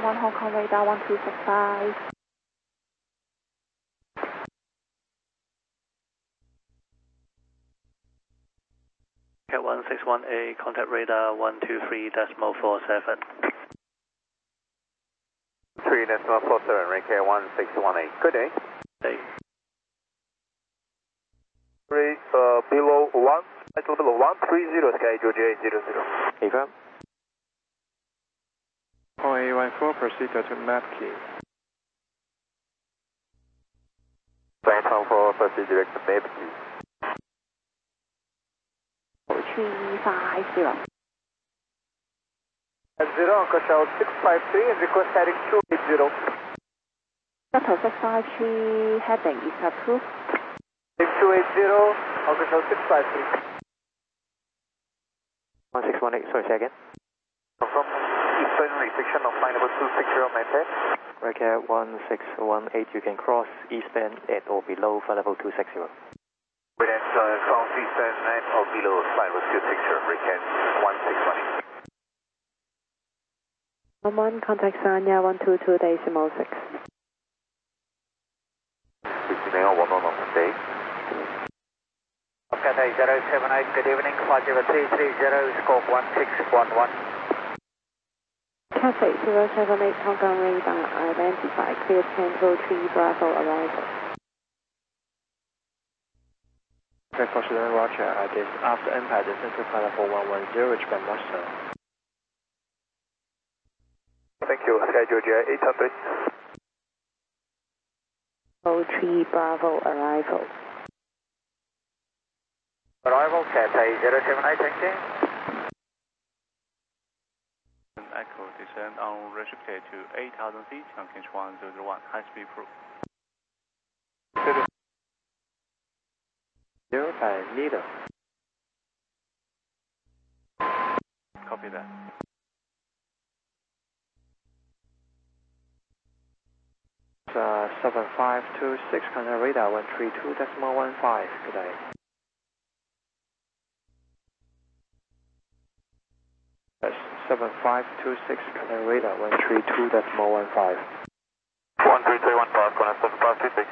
1 Hong Kong radar 1265. Cat 161A, contact radar 123.47. 3.47, Cat 161A. Good day. Hey. Below 1, at level 130, Sky Georgia 800. Affirm. OA14, proceed to map key. Flight 14, proceed direct to map key. 350. At 0, Uncle Shell 653 and request heading 280. Shuttle 653 heading is approved. 280, Uncle Shell 653. 1618, sorry, say again. From Eastern restriction of flight number 260, maintain. Cat 1618, you can cross eastern at or below flight level 260. Within cross eastern at or below flight level 260, Cat 161. 1 contact Sanya 122.6. 16 Cathay 078, good evening, 50330, scope 1611. Cathay 078 Hong Kong radar, identify clear Tango 3 Bravo arrival. President Roger, this after impact descent to flight level 110, Japan Master. Thank you, Sky Georgia 800. 03 Bravo arrival. Arrival, Cathay 078, thank you. Echo, descend unrestricted to 8,000 feet, Chongqing 1001, high speed proof. 0 needle. Copy that. It's 7526, contact radar 132.15, good day. That's 7526, contact radar 132.15. 13315, 7526.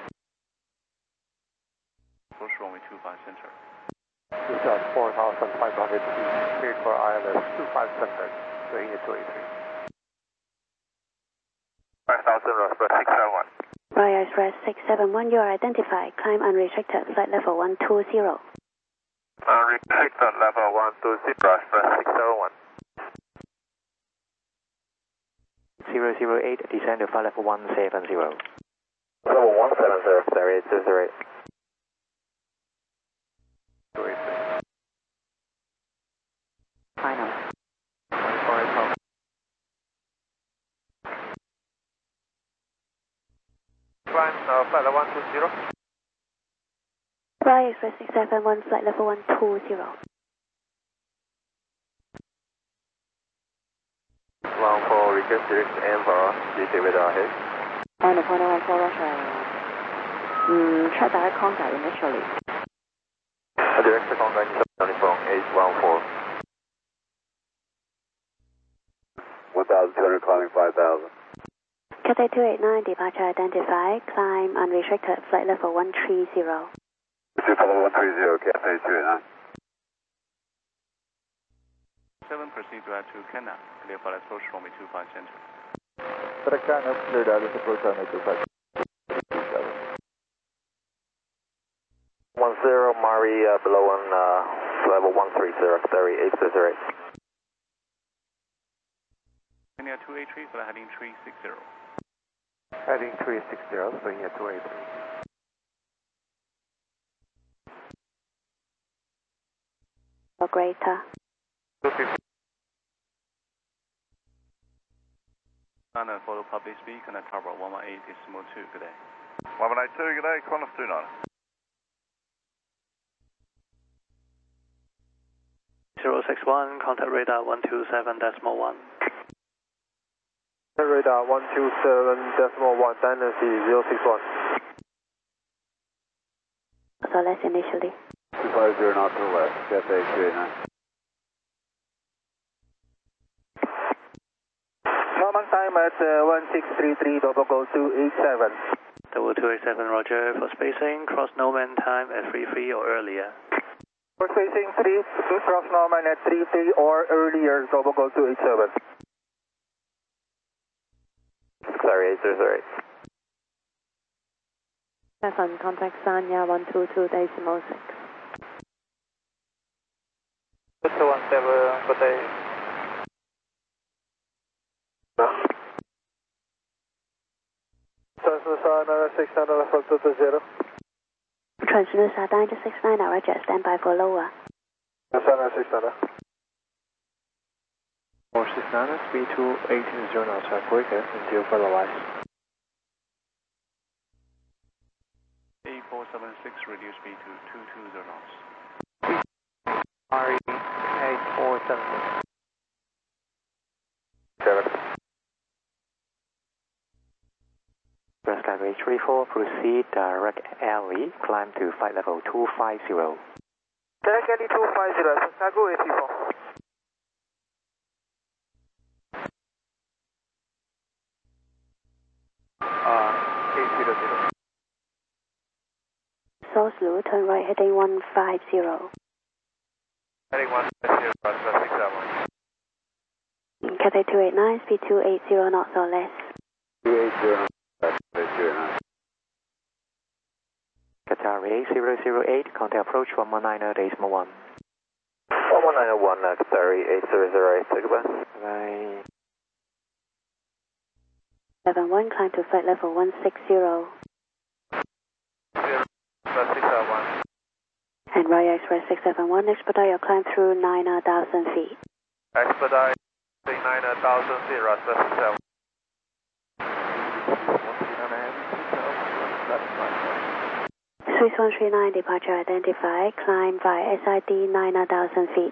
Approach runway 25 center. We've got 4,500 feet, cleared for ILS 25 center, range 283. 5,000, Express 671. Royal Express 671, you are identified. Climb unrestricted, flight level 120. Unrestricted level 120, Express 671. 008, descend to flight level 170. Level 170, Stereo 208. 283. Final. Climb flight level 120. Royal Express 671, flight level 120. 14, request direct to Amber, GT radar ahead. Final 14 Russia. Check direct contact initially. Direct contact from 814. 1,200 climbing 5,000. Cathay 289, departure identified. Climb unrestricted, flight level 130. Level 130, Cathay 289. 7, proceed to add to Canna, clear for approach runway 25 center. Canna, cleared out of approach runway 25. 10, Mari, below on level 130, Stereo 800. Kenya 283 for heading 360. Heading 360, swing at 283. Greater. 250. China follow public speak and tower 118 decimal 2, good day. 182, good day, Qantas 29. 061, contact radar 127.1. Radar 127.1, Dynasty 061. So less initially. 250 knots to the west, Cathay 289. Normal time climb at 1633, double go 287. Double 287, roger. For spacing, cross Norman time at 33 or earlier. For spacing 3, cross Norman at 33 or earlier, double go 287. Clary 808. 7, contact Sanya 122.6. 217, good day. Transnusa 600, level 220. Transnusa 969, roger. Stand by for lower. Transnusa 600. 469, speed 280 knots, quicker until otherwise. 8476, reduce speed to 220 knots. RE8476. 7. West Skyway 34, proceed direct alley, climb to flight level 250. Direct alley 250, Chicago 84. South Lu, turn right heading 150. Heading 150, +671. Cathay 289, speed 280 knots or less. 280. Qatar 8008, contact approach 119.1. 11901, Qatar 8008, take a bus. Bye. 71, climb to flight level 160. +671. And Royal Express 671, expedite your climb through 9,000 feet. Expedite 9,000 feet, +671. Swiss 139, departure identified, climb via SID 9,000 feet.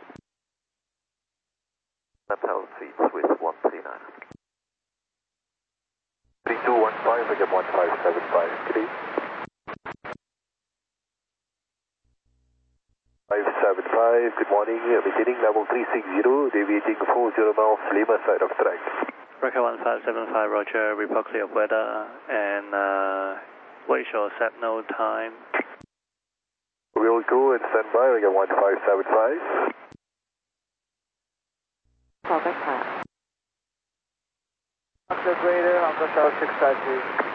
9,000 feet, Swiss 139. 3215, again 1575, good day. 575, good morning, maintaining level 360, deviating 40 miles, Lima side of track. Record 1575, roger, report clear of weather, and what is your SAPNO time? We'll go and stand by, again 1575. Contact Pat. After Greater, Alpha South 653.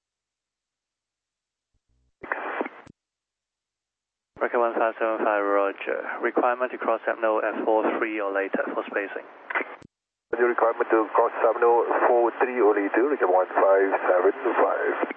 Record 1575, roger. Requirement to cross SAPNO at 43 or later for spacing. Your requirement to cross Sabno 43 or later, again 1575.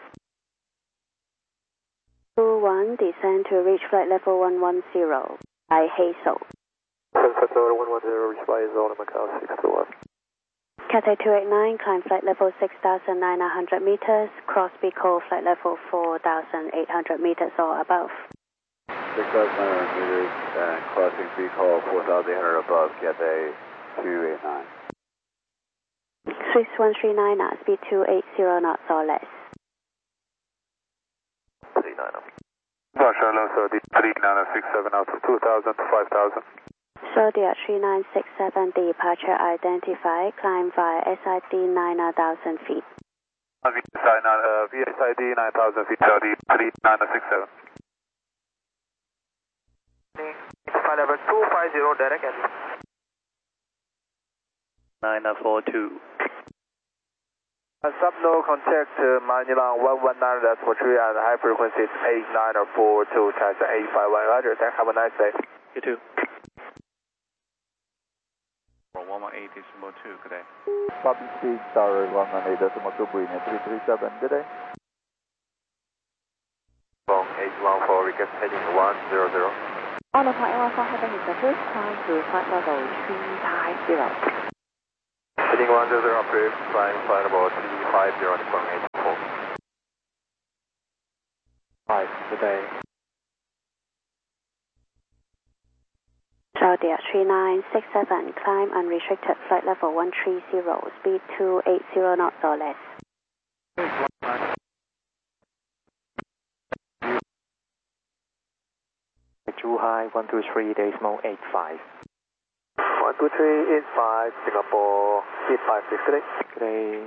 21, descend to reach flight level 110. By Hazel. Flight level 110, reach by zone Macau 621. Cathay 289, climb flight level 6,900 meters, cross Bico flight level 4,800 meters or above. 6,900 meters and crossing Bico 4,800 above, Cathay 289. Swiss 139, speed 280 knots or less. 39. Barcelona, so the 3967 out to 2,000 to 5,000. Zodiac 3967, departure identified, climb via SID 9,000 feet. VSID 9,000 feet, Saudi 3967. Flight level 250, direct alley. 942. Subno contact Manila 119, that's for 3 and high frequency 8942 times 851. Roger, thanks, have a nice day. You too. 118.2, good day. Copy speed, tower 118.2, Brilliant 337, good day. Long 814, request heading 100. On the flight 114 heading is the first climb to flight level 350. Heading 100, approved, flying flight level 350 on the 84. 5, good day. Zodiac 3967, climb unrestricted flight level 130, speed 280 knots or less. Zhuhai 123.85. 12385, Singapore. speed 56, good day. Good day.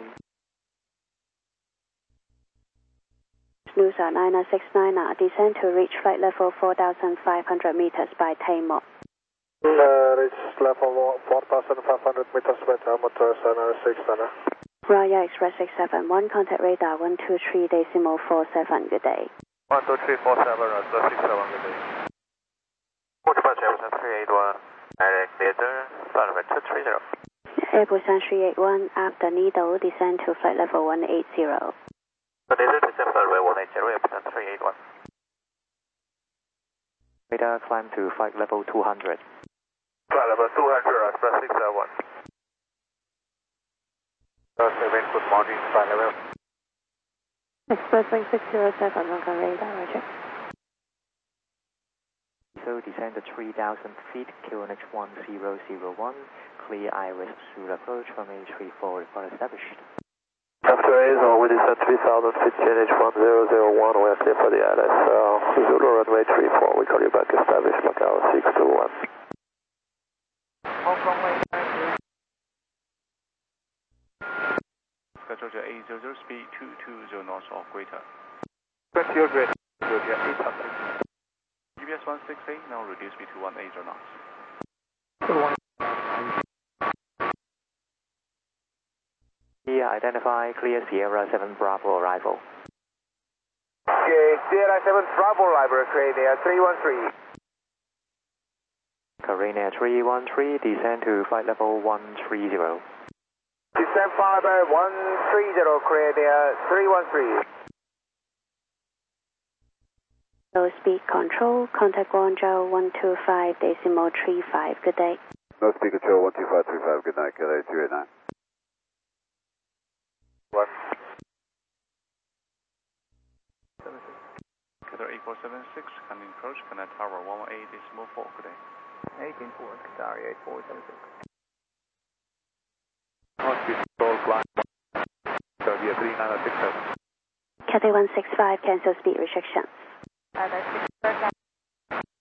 Noosa 9969, descend to reach flight level 4,500 meters by TAMO. Reach level 4,500 meters by TAMO to 9969. Royal Express 671, contact radar 123.47, good day. 12347, 67, good day. Multiple Jefferson 381, direct leader, flight level 230. Airbus 381, after Needle, descend to flight level 180. Leader, descend flight level 180, Airbus 381. Radar climb to flight level 200. Flight level 200, Express 671. Good morning, flight level. Express wing 607, Longa radar, roger. So descend to 3,000 feet, QNH 1001, clear Iris through approach from A34, report established. After ASO, we descend 3,000 feet, QNH 1001, we are clear for the ILS. Zulu runway 34, we call you back, established, Macau 621. Hong Kong way, Schedule to 800, speed 220 knots off greater. 20 your great, 800. GPS 168, now reduce speed to 180 knots. Here, identify clear Sierra 7 Bravo arrival. Okay, Sierra 7 Bravo arrival, Caribbean 313. Caribbean 313, descend to flight level 130. Descend flight level 130, Caribbean 313. Low speed control, contact Guangzhou 125.35, good day. No speed control 12535, good night, KLA 289. 1. Qatar 8476, coming approach, connect tower 118.4, good day. 18 forward, Qatar 8476. No speed control, flying 3967. Cathay 165, cancel speed restrictions.